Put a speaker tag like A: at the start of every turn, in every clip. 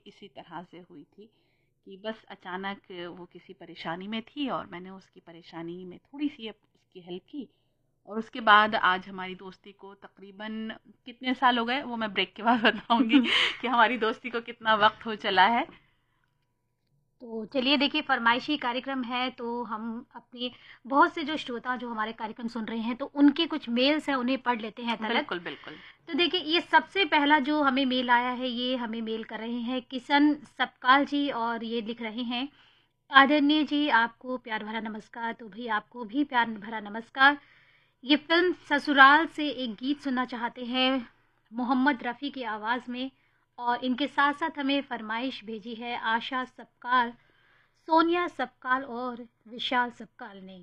A: इसी तरह से हुई थी कि बस अचानक वो किसी परेशानी में थी और मैंने उसकी परेशानी में थोड़ी सी उसकी हेल्प की। और उसके बाद आज हमारी दोस्ती को तकरीबन कितने साल हो गए वो मैं ब्रेक के बाद बताऊंगी कि हमारी दोस्ती को कितना वक्त हो चला है।
B: तो चलिए देखिए, फरमाइशी कार्यक्रम है तो हम अपने बहुत से जो श्रोता जो हमारे कार्यक्रम सुन रहे हैं तो उनके कुछ मेल्स हैं, उन्हें पढ़ लेते हैं तलक।
A: बिल्कुल बिल्कुल।
B: तो देखिए, ये सबसे पहला जो हमें मेल आया है, ये हमें मेल कर रहे हैं किशन सपकाल जी, और ये लिख रहे हैं, आदरणीय जी आपको प्यार भरा नमस्कार। तो भाई आपको भी प्यार भरा नमस्कार। ये फिल्म ससुराल से एक गीत सुनना चाहते हैं मोहम्मद रफ़ी की आवाज़ में, और इनके साथ साथ हमें फरमाइश भेजी है आशा सपकाल, सोनिया सपकाल और विशाल सपकाल ने।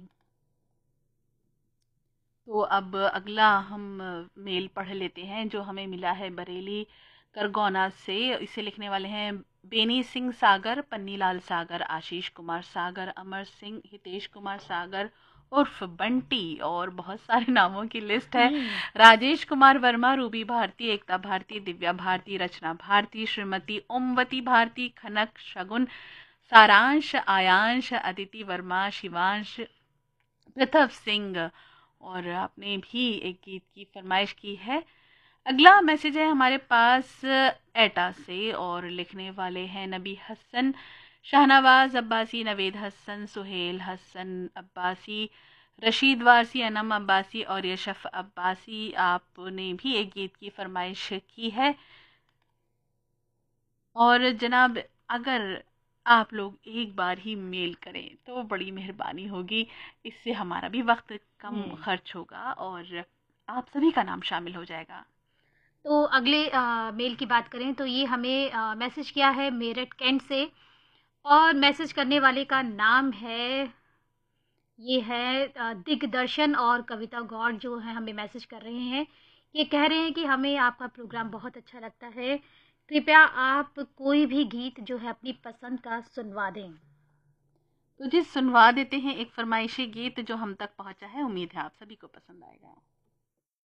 A: तो अब अगला हम मेल पढ़ लेते हैं जो हमें मिला है बरेली करगौना से। इसे लिखने वाले हैं बेनी सिंह सागर, पन्नीलाल सागर, आशीष कुमार सागर, अमर सिंह, हितेश कुमार सागर उर्फ बंटी, और बहुत सारे नामों की लिस्ट है। राजेश कुमार वर्मा, रूबी भारती, एकता भारती, दिव्या भारती, रचना भारती, श्रीमती ओमवती भारती, खनक शगुन, सारांश, आयांश, अदिति वर्मा, शिवांश, पृथव सिंह, और आपने भी एक गीत की फरमाइश की है। अगला मैसेज है हमारे पास एटा से, और लिखने वाले हैं नबी हसन, शाहनवाज अब्बासी, नवेद हसन, सुहेल हसन अब्बासी, रशीद वारसी, अनम अब्बासी और यशफ अब्बासी। आपने भी एक गीत की फरमाइश की है। और जनाब, अगर आप लोग एक बार ही मेल करें तो बड़ी मेहरबानी होगी, इससे हमारा भी वक्त कम खर्च होगा और आप सभी का नाम शामिल हो जाएगा।
B: तो अगले मेल की बात करें तो ये हमें मैसेज किया है मेरठ कैंट से, और मैसेज करने वाले का नाम है, ये है दिग्दर्शन और कविता गौड़ जो है हमें मैसेज कर रहे हैं। ये कह रहे हैं कि हमें आपका प्रोग्राम बहुत अच्छा लगता है, कृपया आप कोई भी गीत जो है अपनी पसंद का सुनवा दें।
A: तो जी सुनवा देते हैं एक फरमाइशी गीत जो हम तक पहुंचा है, उम्मीद है आप सभी को पसंद आएगा।